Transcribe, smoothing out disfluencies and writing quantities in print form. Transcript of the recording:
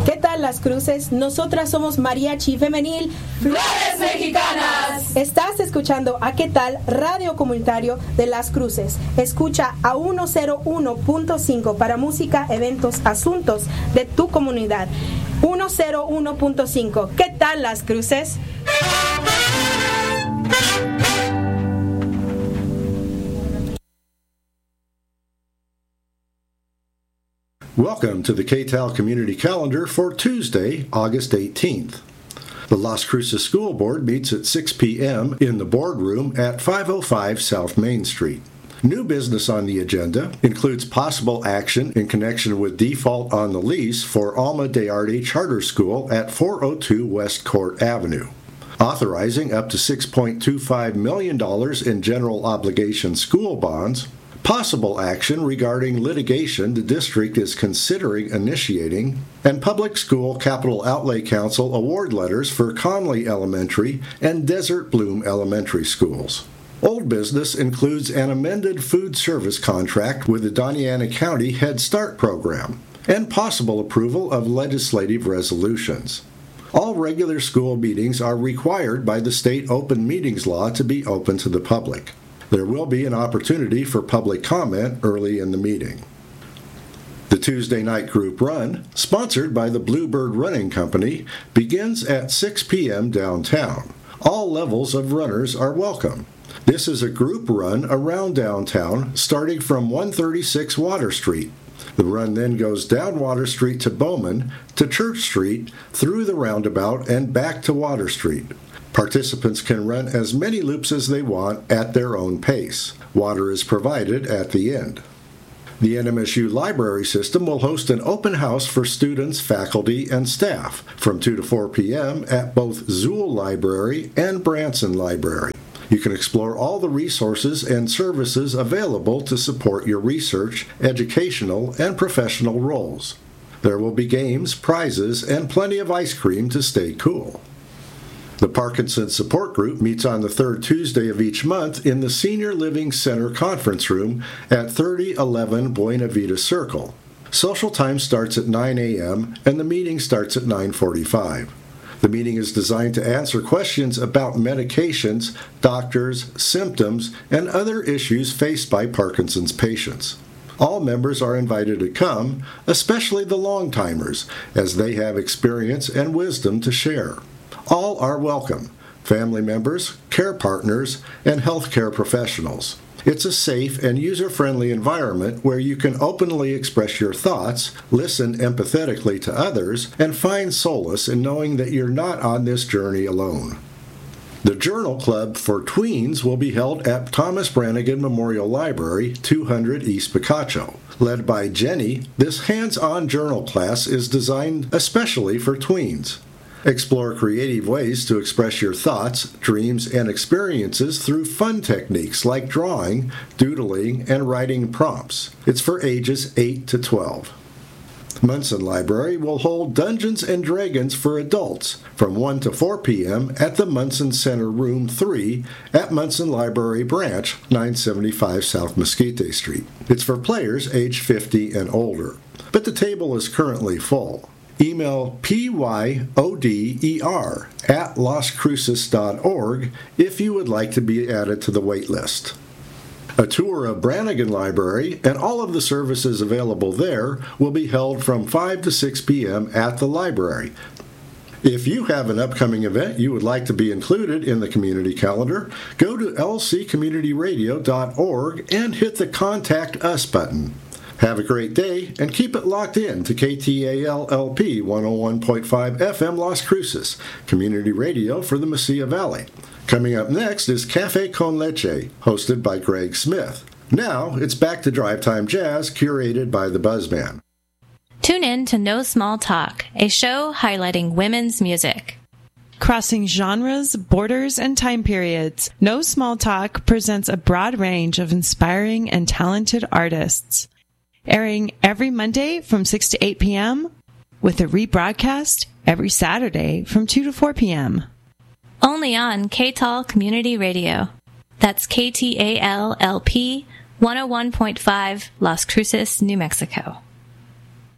¿Qué tal Las Cruces? Nosotras somos Mariachi Femenil Flores Mexicanas. Estás escuchando a ¿Qué tal? Radio Comunitario de Las Cruces. Escucha a 101.5 para música, eventos, asuntos de tu comunidad. 101.5. ¿Qué tal Las Cruces? Welcome to the KTAL Community Calendar for Tuesday, August 18th. The Las Cruces School Board meets at 6 p.m. in the boardroom at 505 South Main Street. New business on the agenda includes possible action in connection with default on the lease for Alma de Arte Charter School at 402 West Court Avenue. Authorizing up to $6.25 million in general obligation school bonds. Possible action regarding litigation the district is considering initiating, and Public School Capital Outlay Council award letters for Conley Elementary and Desert Bloom Elementary Schools. Old business includes an amended food service contract with the Doñana County Head Start program, and possible approval of legislative resolutions. All regular school meetings are required by the state open meetings law to be open to the public. There will be an opportunity for public comment early in the meeting. The Tuesday night group run, sponsored by the Bluebird Running Company, begins at 6 p.m. downtown. All levels of runners are welcome. This is a group run around downtown, starting from 136 Water Street. The run then goes down Water Street to Bowman, to Church Street, through the roundabout, and back to Water Street. Participants can run as many loops as they want at their own pace. Water is provided at the end. The NMSU Library System will host an open house for students, faculty, and staff from 2 to 4 p.m. at both Zool Library and Branson Library. You can explore all the resources and services available to support your research, educational, and professional roles. There will be games, prizes, and plenty of ice cream to stay cool. The Parkinson's Support Group meets on the third Tuesday of each month in the Senior Living Center Conference Room at 3011 Buena Vita Circle. Social time starts at 9 a.m. and the meeting starts at 9:45. The meeting is designed to answer questions about medications, doctors, symptoms, and other issues faced by Parkinson's patients. All members are invited to come, especially the long-timers, as they have experience and wisdom to share. All are welcome, family members, care partners, and healthcare professionals. It's a safe and user-friendly environment where you can openly express your thoughts, listen empathetically to others, and find solace in knowing that you're not on this journey alone. The Journal Club for Tweens will be held at Thomas Brannigan Memorial Library, 200 East Picacho. Led by Jenny, this hands-on journal class is designed especially for tweens. Explore creative ways to express your thoughts, dreams, and experiences through fun techniques like drawing, doodling, and writing prompts. It's for ages 8 to 12. Munson Library will hold Dungeons and Dragons for adults from 1 to 4 p.m. at the Munson Center Room 3 at Munson Library Branch, 975 South Mesquite Street. It's for players age 50 and older, but the table is currently full. Email pyoder@lascruces.org if you would like to be added to the wait list. A tour of Brannigan Library and all of the services available there will be held from 5 to 6 p.m. at the library. If you have an upcoming event you would like to be included in the community calendar, go to lccommunityradio.org and hit the Contact Us button. Have a great day, and keep it locked in to KTAL-LP 101.5 FM Las Cruces, community radio for the Mesilla Valley. Coming up next is Café con Leche, hosted by Greg Smith. Now, it's back to Drive Time Jazz, curated by the Buzzman. Tune in to No Small Talk, a show highlighting women's music. Crossing genres, borders, and time periods, No Small Talk presents a broad range of inspiring and talented artists. Airing every Monday from 6 to 8 p.m., with a rebroadcast every Saturday from 2 to 4 p.m. Only on KTAL Community Radio. That's KTAL-LP 101.5 Las Cruces, New Mexico.